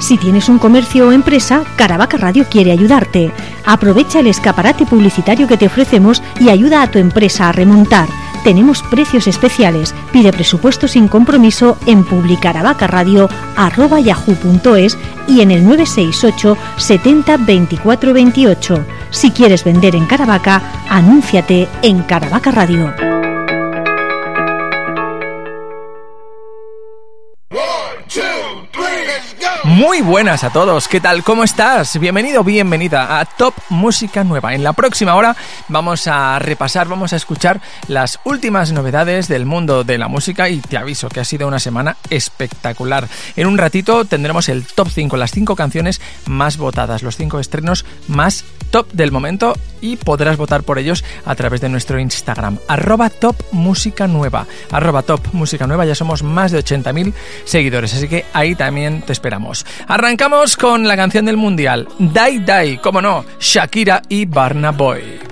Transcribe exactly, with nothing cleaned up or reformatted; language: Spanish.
Si tienes un comercio o empresa, Caravaca Radio quiere ayudarte. Aprovecha el escaparate publicitario que te ofrecemos y ayuda a tu empresa a remontar. Tenemos precios especiales. Pide presupuesto sin compromiso en publicaravacaradio arroba yahoo punto es y en el nueve seis ocho setenta veinticuatro veintiocho. Si quieres vender en Caravaca, anúnciate en Caravaca Radio. Muy buenas a todos, ¿qué tal? ¿Cómo estás? Bienvenido, bienvenida a Top Música Nueva. En la próxima hora vamos a repasar, vamos a escuchar las últimas novedades del mundo de la música y te aviso que ha sido una semana espectacular. En un ratito tendremos el Top cinco, las cinco canciones más votadas, los cinco estrenos más top del momento y podrás votar por ellos a través de nuestro Instagram, arroba Top Música Nueva, arroba Top Música Nueva, ya somos más de ochenta mil seguidores, así que ahí también te esperamos. Arrancamos con la canción del mundial, Die Die, como no, Shakira y Burna Boy.